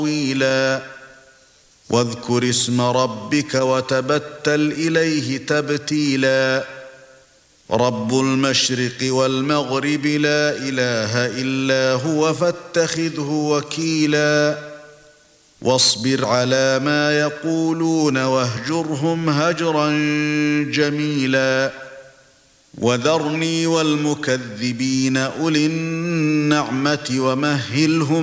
طويلا واذكر اسم ربك وتبتل إليه تبتيلا رب المشرق والمغرب لا إله إلا هو فاتخذه وكيلا واصبر على ما يقولون واهجرهم هجرا جميلا وذرني والمكذبين أولي النعمة ومهلهم